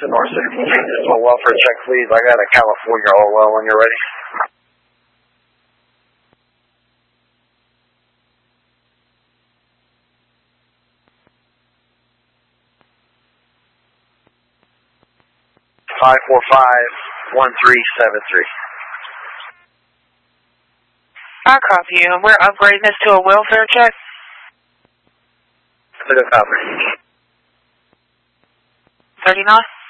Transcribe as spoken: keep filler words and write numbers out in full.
to North sixteenth Street. Just a welfare check, please. I got a California Orwell when you're ready. Five four five one three seven three. I copy you. We're upgrading this to a welfare check. That's a good copy. Thirty nine.